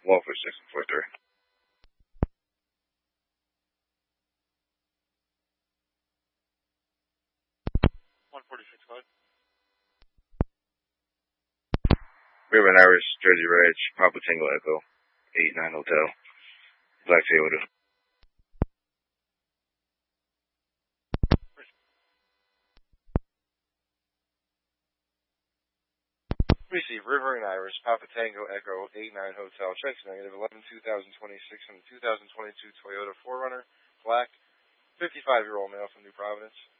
146 and 43. River and Irish, Jersey Reg, Papa Tango Echo, 89 Hotel, Black Toyota. Receive River and Irish, Papa Tango Echo, 89 Hotel, checks negative 11/2026 and 2022 Toyota 4Runner, black, 55-year-old male from New Providence.